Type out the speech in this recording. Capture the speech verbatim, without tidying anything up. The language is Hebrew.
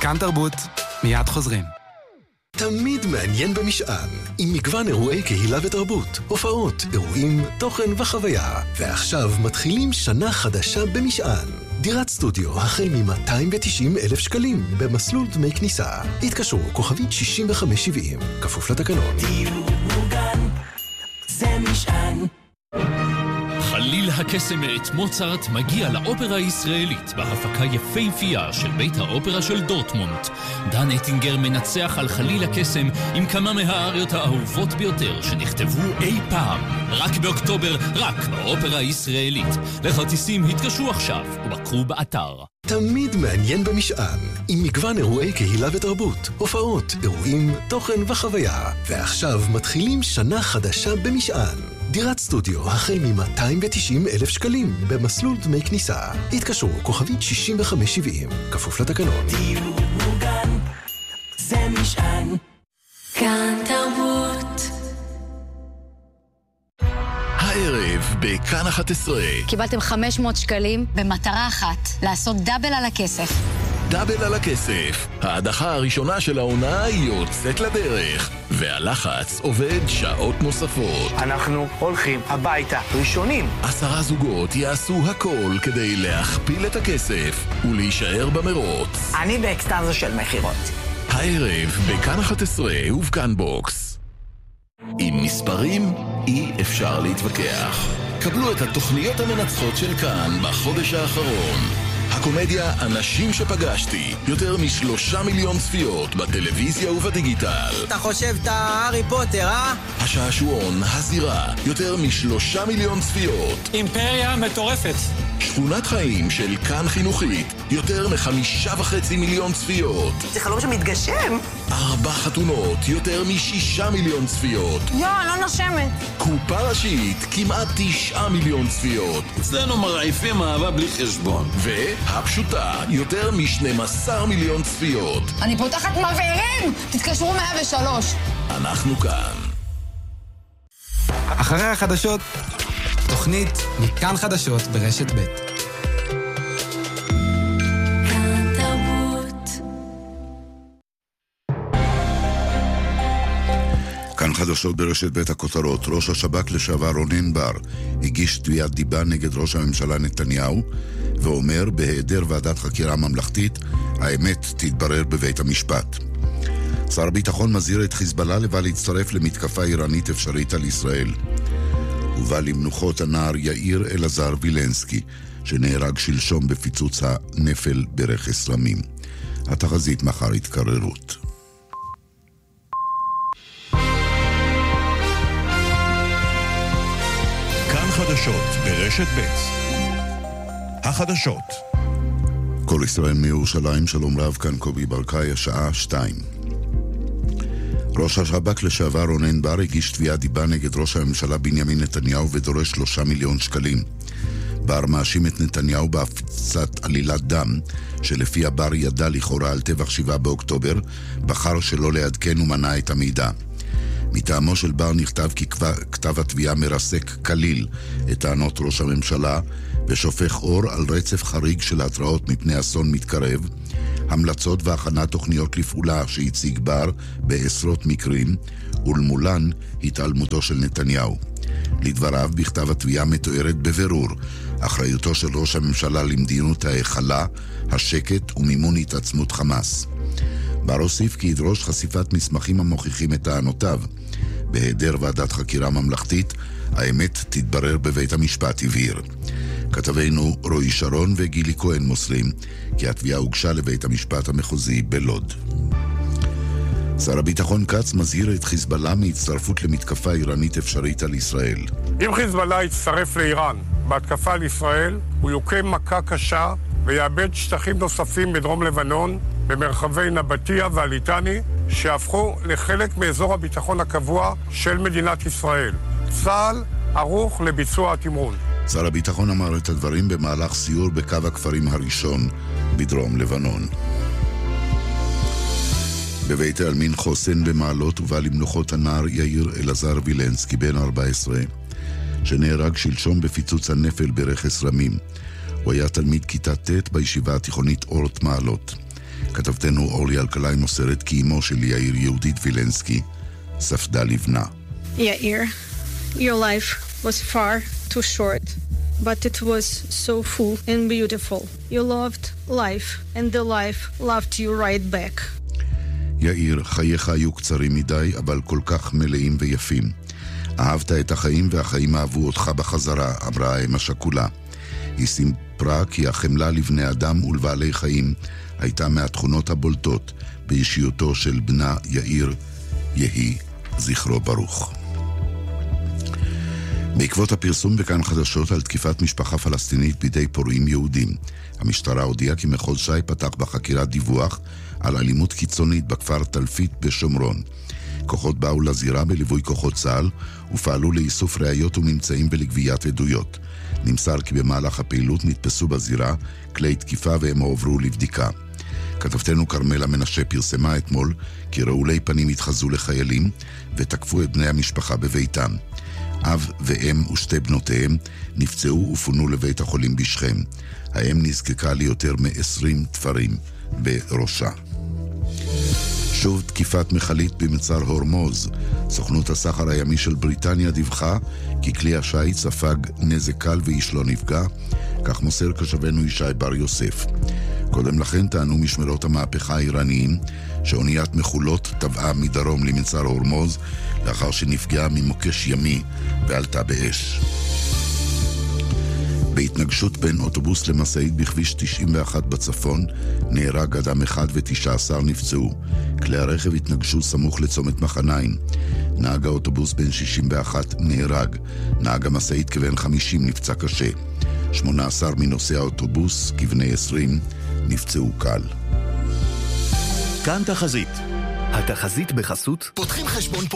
כאן תרבות, מיד חוזרים. תמיד מעניין במשען, עם מגוון אירועי קהילה ותרבות, הופעות, אירועים, תוכן וחוויה. ועכשיו מתחילים שנה חדשה במשען. דירת סטודיו החל מ-מאתיים ותשעים אלף שקלים במסלול דמי כניסה. התקשרו כוכבית שישים וחמש שבעים, כפוף לתקנון. דיור מוגן, זה משען. חליל הקסם מאת מוצרט מגיע לאופרה הישראלית בהפקה יפהפייה של בית האופרה של דורטמונד. דן אטינגר מנצח על חליל הקסם עם כמה מהאריות האהובות ביותר שנכתבו אי פעם. רק באוקטובר, רק באופרה הישראלית. לכרטיסים התקשרו עכשיו ובקרו באתר. תמיד מעניין במשען, עם מגוון אירועי קהילה ותרבות, הופעות, אירועים, תוכן וחוויה. ועכשיו מתחילים שנה חדשה במשען. דירת סטודיו החל מ-מאתיים ותשעים אלף שקלים במסלול דמי כניסה. התקשרו כוכבית שישים וחמש שבעים, כפוף לתקנון. דיור מוגן, זה משען. כאן תרבות. הערב בכאן אחת עשרה. קיבלתם חמש מאות שקלים במטרה אחת, לעשות דאבל על הכסף. דאבל על הכסף. ההדחה הראשונה של העונה יוצאת לדרך, והלחץ עובד שעות נוספות. אנחנו הולכים הביתה ראשונים. עשרה זוגות יעשו הכל כדי להכפיל את הכסף ולהישאר במרוץ. אני באקסטאזה של מחירות. הערב בכאן אחת עשרה ובכאן בוקס. עם מספרים אי אפשר להתווכח. קבלו את התוכניות המנצחות של כאן בחודש האחרון. הקומדיה אנשים שפגשתי, יותר משלושה מיליון צפיות בטלוויזיה ובדיגיטל. אתה חושב אתה הארי פוטר, אה? השעשועון הזירה, יותר משלושה מיליון צפיות. אימפריה מטורפת. שכונת חיים של כאן חינוכית, יותר מחמישה וחצי מיליון צפיות. זה חלום שמתגשם. ארבע חתונות, יותר משישה מיליון צפיות. יואו, לא נושמת. קופה ראשית, כמעט תשעה מיליון צפיות. אצלנו מרעיפים אהבה בלי חשבון. והפשוטה, יותר מ-שנים עשר מיליון צפיות. אני פותחת מבערים! תתקשרו מאה ושלוש. אנחנו כאן. אחרי החדשות, תוכנית מכאן חדשות ברשת ב'. כאן תרבות. כאן חדשות ברשת ב' הכותרות. ראש השב"כ לשעבר רונן בר הגיש תביעת דיבה נגד ראש הממשלה נתניהו, ואומר בהיעדר ועדת חקירה ממלכתית האמת תתברר בבית המשפט. שר הביטחון מזהיר את חיזבאללה לבא להצטרף למתקפה איראנית אפשרית על ישראל. ובא למנוחות הנער יאיר אלעזר וילנסקי, שנהרג שלשום בפיצוץ הנפל ברכס רמים. התחזית מחר התקררות. כאן חדשות ברשת ב'. החדשות. כל ישראל מירושלים, שלום רב, כאן קובי ברקאי, השעה שתיים. ראש השב"כ לשעבר רונן בר הגיש תביעת דיבה נגד ראש הממשלה בנימין נתניהו ודורש שלושה מיליון שקלים. בר מאשים את נתניהו בהפצת עלילת דם, שלפי הבר ידע לכאורה על טבח שבעה באוקטובר, בחר שלא לעדכן ומנע את המידע. מטעמו של בר נכתב כי כתב התביעה מרסק כליל את טענות ראש הממשלה, ושופך אור על רצף חריג של התראות מפני אסון מתקרב, המלצות והכנת תוכניות לפעולה שהציג בר בעשרות מקרים, ולמולן התעלמותו של נתניהו. לדבריו, בכתב התביעה מתוארת בבירור אחריותו של ראש הממשלה למדיניות ההיכלה, השקט ומימון התעצמות חמאס. בר הוסיף כי ידרוש חשיפת מסמכים המוכיחים את טענותיו. בהיעדר ועדת חקירה ממלכתית, האמת תתברר בבית המשפט, הבהיר. כתבינו רועי שרון וגילי כהן מוסרים כי התביעה הוגשה לבית המשפט המחוזי בלוד. שר הביטחון כץ מזהיר את חיזבאללה מהצטרפות למתקפה איראנית אפשרית על ישראל. אם חיזבאללה יצטרף לאיראן בהתקפה על ישראל, הוא יוקם מכה קשה ויאבד שטחים נוספים בדרום לבנון, במרחבי נבטיה והליטני, שהפכו לחלק מאזור הביטחון הקבוע של מדינת ישראל. צה"ל ערוך לביצוע התמרון. שר הביטחון אמר את הדברים במהלך סיור בקו הכפרים הראשון בדרום לבנון. בבית העלמין חוסן במעלות ובא למנוחות הנער יאיר אלעזר וילנסקי בן ארבע עשרה, שנהרג שלשום בפיצוץ הנפל ברכס רמים. הוא היה תלמיד כיתה ט' בישיבה התיכונית אורט מעלות. כתבתנו אורלי אלקלעי מוסרת כי אמו של יאיר יהודית וילנסקי ספדה לבנה. יאיר, your life was far too short, but it was so full and beautiful. You loved life, and the life loved you right back. יאיר, חייך היו קצרים מדי, אבל כל כך מלאים ויפים. אהבת את החיים והחיים אהבו אותך בחזרה, אמרה האם השכולה. היא סיפרה כי החמלה לבני אדם ולבעלי חיים הייתה מהתכונות הבולטות באישיותו של בנה יאיר, יהי זכרו ברוך. בעקבות הפרסום בכאן חדשות על תקיפת משפחה פלסטינית בידי פורעים יהודים, המשטרה הודיעה כי מחוז ש"י פתח בחקירת דיווח על אלימות קיצונית בכפר תלפית בשומרון. כוחות באו לזירה בליווי כוחות צה"ל ופעלו לאיסוף ראיות וממצאים ולגביית עדויות. נמסר כי במהלך הפעילות נתפסו בזירה כלי תקיפה והם הועברו לבדיקה. כתבתנו קרמלה מנשה פרסמה אתמול כי רעולי פנים התחזו לחיילים ותקפו את בני המשפחה בביתם. אב ואם ושתי בנותיהם נפצעו ופונו לבית החולים בשכם. האם נזקקה ליותר מ-עשרים תפרים בראשה. שוב תקיפת מחלית במצר הורמוז. סוכנות הסחר הימי של בריטניה דיווחה כי כלי השיט ספג נזק קל ואיש לא נפגע, כך מוסר כשבנו ישי בר יוסף. קודם לכן טענו משמרות המהפכה האיראניים שאוניית מחולות טבעה מדרום למצר הורמוז לאחר שנפגעה ממוקש ימי ועלתה באש. בהתנגשות בין אוטובוס למשאית בכביש תשעים ואחת בצפון נהרג אדם אחד ותשע עשרה נפצעו. כלי הרכב התנגשו סמוך לצומת מחניים. נהג האוטובוס בן שישים ואחת נהרג. נהג המשאית כבן חמישים נפצע קשה. שמונה עשר מנוסעי האוטובוס כבני עשרים נפצעו קל. כאן תחזית. התחזית בחסות פותחים חשבון